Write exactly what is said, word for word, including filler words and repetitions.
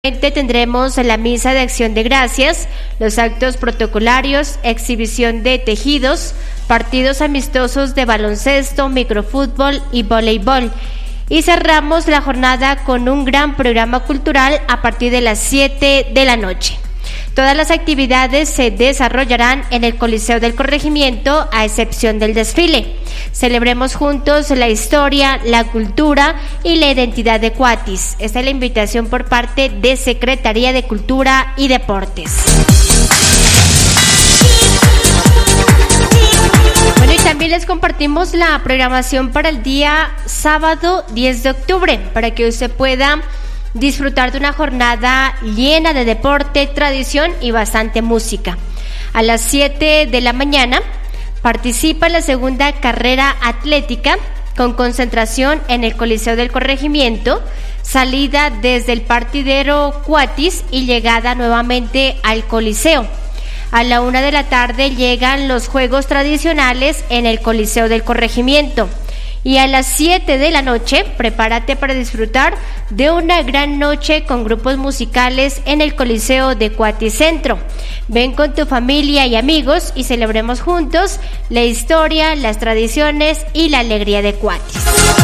Tendremos la misa de acción de gracias, los actos protocolarios, exhibición de tejidos, partidos amistosos de baloncesto, microfútbol y voleibol. Y cerramos la jornada con un gran programa cultural a partir de las siete de la noche. Todas las actividades se desarrollarán en el Coliseo del Corregimiento, a excepción del desfile. Celebremos juntos la historia, la cultura y la identidad de Cuatis. Esta es la invitación por parte de Secretaría de Cultura y Deportes. Bueno, y también les compartimos la programación para el día sábado diez de octubre, para que usted pueda disfrutar de una jornada llena de deporte, tradición y bastante música. A las siete de la mañana participa en la segunda carrera atlética con concentración en el Coliseo del Corregimiento, salida desde el partidero Cuatis y llegada nuevamente al Coliseo. A la una de la tarde llegan los juegos tradicionales en el Coliseo del Corregimiento. Y a las siete de la noche, prepárate para disfrutar de una gran noche con grupos musicales en el Coliseo de Cuatis Centro. Ven con tu familia y amigos y celebremos juntos la historia, las tradiciones y la alegría de Cuatis.